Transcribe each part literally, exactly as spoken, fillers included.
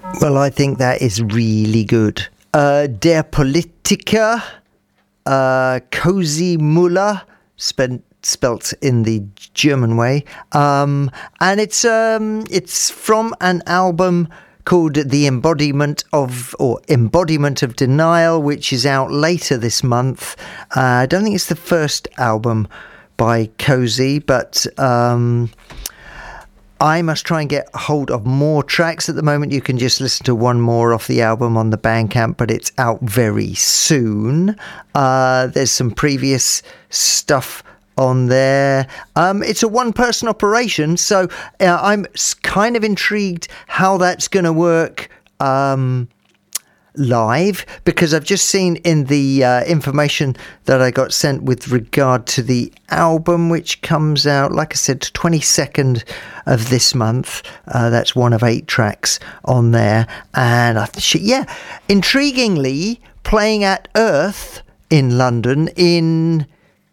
Well, I think that is really good. Uh, Der Politiker, uh, Cozy Muller, spent, spelt in the German way, um, and it's um, it's from an album called The Embodiment of, or Embodiment of Denial, which is out later this month. Uh, I don't think it's the first album by Cozy, but um, I must try and get hold of more tracks. At the moment, you can just listen to one more off the album on the Bandcamp, but it's out very soon. Uh, there's some previous stuff on there. Um, it's a one-person operation, so uh, I'm kind of intrigued how that's going to work um, live, because I've just seen in the uh, information that I got sent with regard to the album, which comes out, like I said, twenty-second of this month. Uh, that's one of eight tracks on there. And I th- yeah, intriguingly, playing at Earth in London in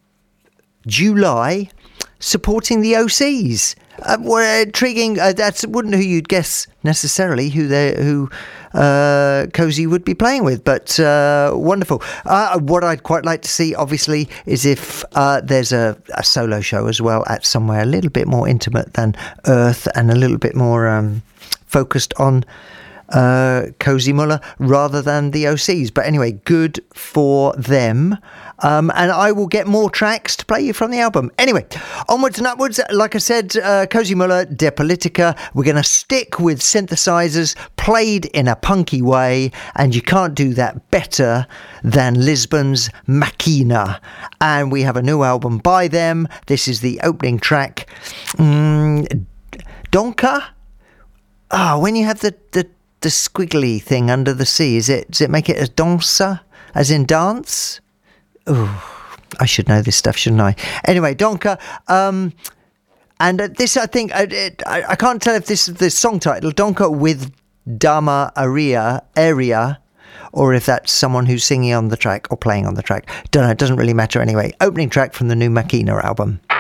July, supporting the O Cs. Uh, well, intriguing. Uh, that's wouldn't who you'd guess necessarily who they who uh, Cozy would be playing with, but uh, wonderful. Uh, what I'd quite like to see, obviously, is if uh, there's a, a solo show as well at somewhere a little bit more intimate than Earth and a little bit more um, focused on uh, Cozy Muller rather than the O Cs. But anyway, good for them. Um, and I will get more tracks to play you from the album. Anyway, onwards and upwards. Like I said, uh, Cozy Muller, Der Politiker. We're going to stick with synthesizers played in a punky way, and you can't do that better than Lisbon's Machina. And we have a new album by them. This is the opening track. Mm, Donker? Ah, oh, when you have the, the, the squiggly thing under the C, is it, does it make it a dancer, as in dance? Oh, I should know this stuff, shouldn't I? Anyway, Donker, um, and uh, this, I think, uh, it, I, I can't tell if this is the song title, Donker with Dama Aria, area, or if that's someone who's singing on the track or playing on the track. Don't know, it doesn't really matter anyway. Opening track from the new Machina album.